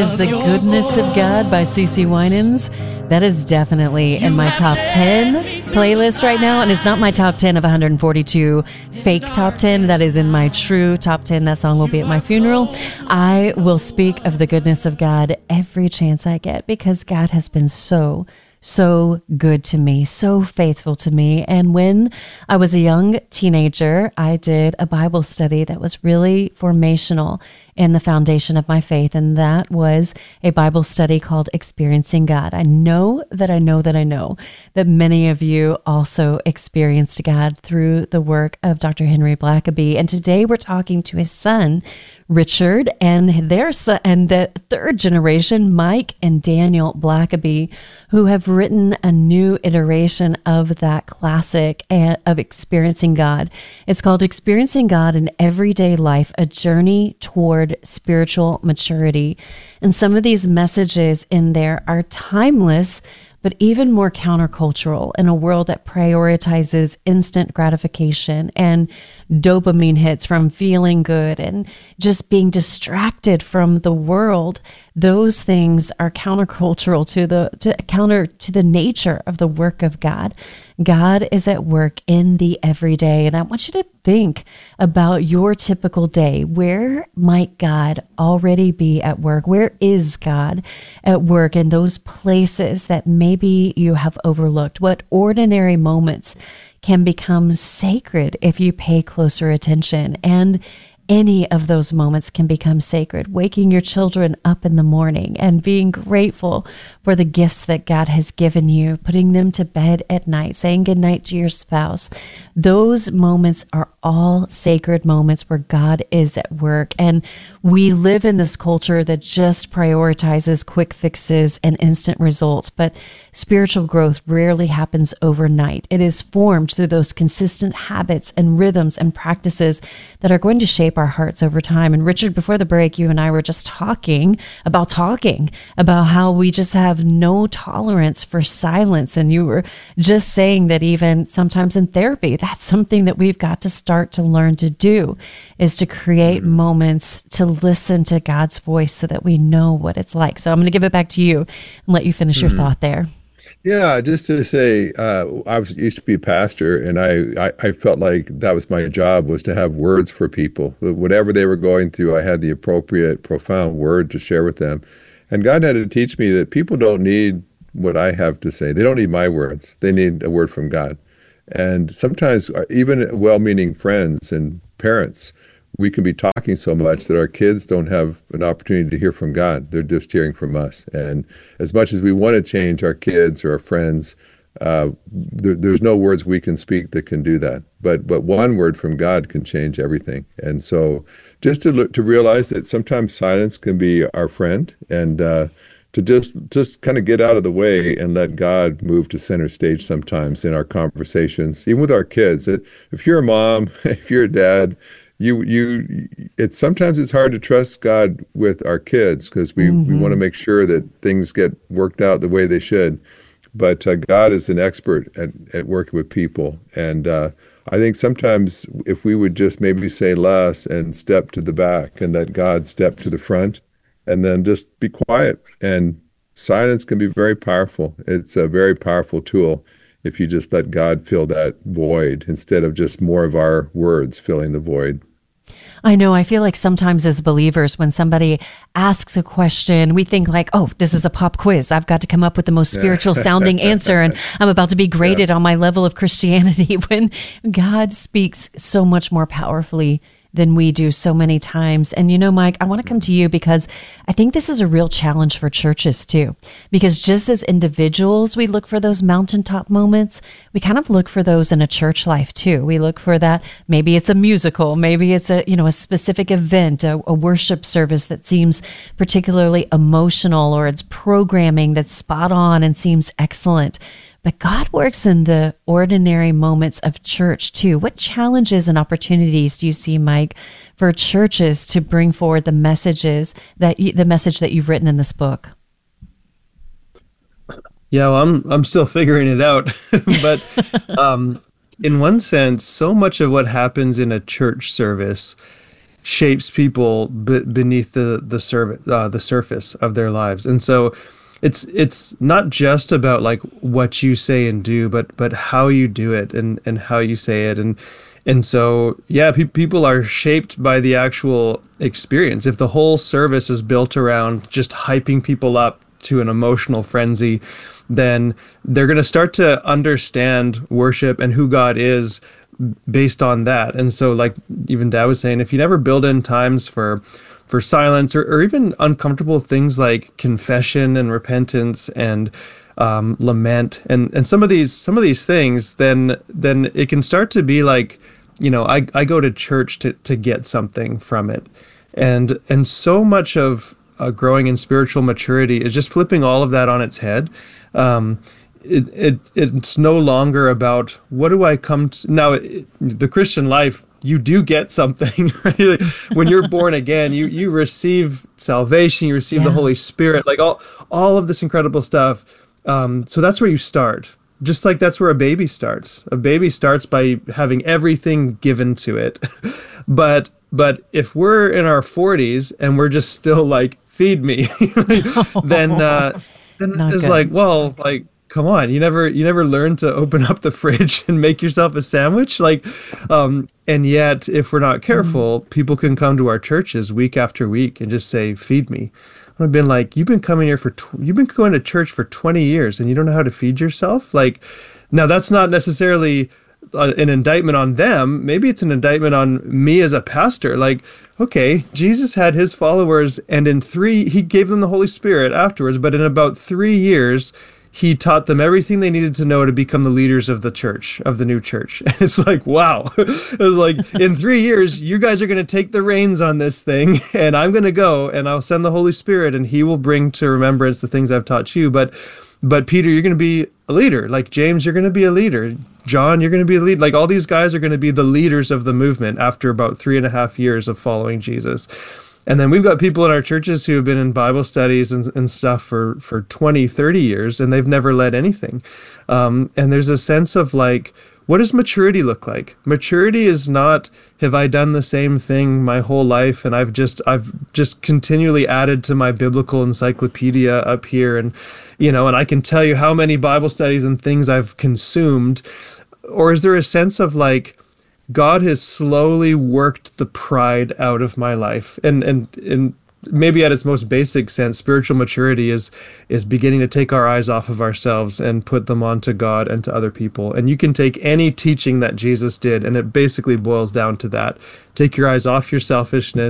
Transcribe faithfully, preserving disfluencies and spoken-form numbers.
is The Goodness of God by CeCe Winans. That is definitely in my top ten playlist right now, and it's not my top ten of one hundred forty-two fake top ten. That is in my true top ten. That song will be at my funeral. I will speak of the goodness of God every chance I get because God has been so so good to me, so faithful to me. And when I was a young teenager, I did a Bible study that was really formational in the foundation of my faith, and that was a Bible study called Experiencing God. I know that I know that I know that many of you also experienced God through the work of Doctor Henry Blackaby, and today we're talking to his son, Richard, and their son, and the third generation, Mike and Daniel Blackaby, who have written a new iteration of that classic of Experiencing God. It's called Experiencing God in Everyday Life, A Journey Toward Spiritual Maturity. And some of these messages in there are timeless, but even more countercultural in a world that prioritizes instant gratification and dopamine hits from feeling good and just being distracted from the world. Those things are countercultural to the to counter to the nature of the work of God. God is at work in the everyday, and I want you to think about your typical day. Where might God already be at work? Where is God at work in those places that maybe you have overlooked? What ordinary moments can become sacred if you pay closer attention? And any of those moments can become sacred. Waking your children up in the morning and being grateful for the gifts that God has given you, putting them to bed at night, saying goodnight to your spouse. Those moments are all sacred moments where God is at work. And we live in this culture that just prioritizes quick fixes and instant results, but spiritual growth rarely happens overnight. It is formed through those consistent habits and rhythms and practices that are going to shape our hearts over time. And Richard, before the break, you and I were just talking about talking about how we just have no tolerance for silence. And you were just saying that even sometimes in therapy, that's something that we've got to start to learn to do, is to create mm-hmm. moments to listen to God's voice so that we know what it's like. So I'm going to give it back to you and let you finish mm-hmm. your thought there. Yeah, just to say, uh, I was used to be a pastor, and I, I, I felt like that was my job, was to have words for people. Whatever they were going through, I had the appropriate, profound word to share with them. And God had to teach me that people don't need what I have to say. They don't need my words. They need a word from God. And sometimes even well-meaning friends and parents, we can be talking so much that our kids don't have an opportunity to hear from God. They're just hearing from us. And as much as we want to change our kids or our friends, uh, there, there's no words we can speak that can do that. But but one word from God can change everything. And so just to look, to realize that sometimes silence can be our friend, and uh, to just just kind of get out of the way and let God move to center stage sometimes in our conversations, even with our kids. If you're a mom, if you're a dad, You, you, it's sometimes it's hard to trust God with our kids because we, mm-hmm. we want to make sure that things get worked out the way they should. But uh, God is an expert at, at working with people. And uh, I think sometimes if we would just maybe say less and step to the back and let God step to the front and then just be quiet. And silence can be very powerful. It's a very powerful tool if you just let God fill that void instead of just more of our words filling the void. I know. I feel like sometimes as believers, when somebody asks a question, we think like, oh, this is a pop quiz. I've got to come up with the most spiritual sounding answer, and I'm about to be graded yeah. on my level of Christianity, when God speaks so much more powerfully than we do so many times. And you know, Mike, I want to come to you because I think this is a real challenge for churches too. Because just as individuals, we look for those mountaintop moments, we kind of look for those in a church life too. We look for that. Maybe it's a musical, maybe it's a, you know, a specific event, a, a worship service that seems particularly emotional, or it's programming that's spot on and seems excellent. But God works in the ordinary moments of church too. What challenges and opportunities do you see, Mike, for churches to bring forward the messages that you, the message that you've written in this book? Yeah, well, I'm I'm still figuring it out, but um, in one sense, so much of what happens in a church service shapes people b- beneath the the, serv- uh, the surface of their lives. And so it's it's not just about like what you say and do, but but how you do it and and how you say it. And and so yeah, pe- people are shaped by the actual experience. If the whole service is built around just hyping people up to an emotional frenzy, then they're going to start to understand worship and who God is based on that. And so, like even Dad was saying, if you never build in times for for silence or, or even uncomfortable things like confession and repentance and um, lament and, and some of these some of these things, then then it can start to be like, you know, I, I go to church to, to get something from it. And and so much of uh, growing in spiritual maturity is just flipping all of that on its head. Um, it, it it's no longer about what do I come to now. It, the Christian life, you do get something, right? When you're born again, you you receive salvation, you receive yeah. the Holy Spirit, like all all of this incredible stuff. Um, so that's where you start. Just like that's where a baby starts. A baby starts by having everything given to it. but but if we're in our forties and we're just still like, feed me, then uh, then Not it's good. like, well, like, come on, you never you never learned to open up the fridge and make yourself a sandwich, like, um, and yet if we're not careful, mm. people can come to our churches week after week and just say, feed me. I've been like, you've been coming here for tw- you've been going to church for twenty years and you don't know how to feed yourself. Like, now that's not necessarily uh, an indictment on them. Maybe it's an indictment on me as a pastor. Like, okay, Jesus had his followers, and in three, he gave them the Holy Spirit afterwards. But in about three years, he taught them everything they needed to know to become the leaders of the church, of the new church. And it's like, wow. It was like, in three years, you guys are going to take the reins on this thing, and I'm going to go, and I'll send the Holy Spirit, and he will bring to remembrance the things I've taught you. But, but Peter, you're going to be a leader. Like James, you're going to be a leader. John, you're going to be a leader. Like all these guys are going to be the leaders of the movement after about three and a half years of following Jesus. And then we've got people in our churches who have been in Bible studies and, and stuff for, for twenty, thirty years, and they've never led anything. Um, and there's a sense of like, what does maturity look like? Maturity is not, have I done the same thing my whole life and I've just I've just continually added to my biblical encyclopedia up here, and you know, and I can tell you how many Bible studies and things I've consumed. Or is there a sense of like, God has slowly worked the pride out of my life, and and and maybe at its most basic sense, spiritual maturity is is beginning to take our eyes off of ourselves and put them onto God and to other people. And you can take any teaching that Jesus did, and it basically boils down to that: take your eyes off your selfishness,